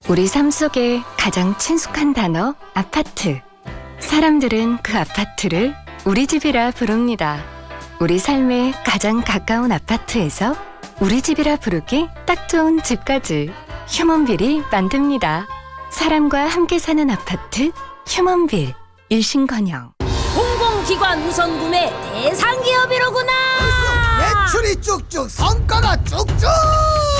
우리 삶 속에 가장 친숙한 단어 아파트. 사람들은 그 아파트를 우리 집이라 부릅니다. 우리 삶에 가장 가까운 아파트에서 우리 집이라 부르기 딱 좋은 집까지 휴먼빌이 만듭니다. 사람과 함께 사는 아파트 휴먼빌. 일신건영. 공공기관 우선 구매 대상 기업이로구나. 매출이 쭉쭉, 성과가 쭉쭉.